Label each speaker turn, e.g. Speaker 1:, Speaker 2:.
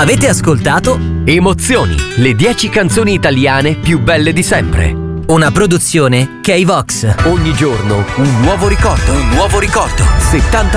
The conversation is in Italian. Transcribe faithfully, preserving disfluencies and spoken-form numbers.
Speaker 1: Avete ascoltato
Speaker 2: Emozioni, le dieci canzoni italiane più belle di sempre.
Speaker 1: una produzione K-Vox.
Speaker 2: Ogni giorno un nuovo ricordo. Un nuovo ricordo. settanta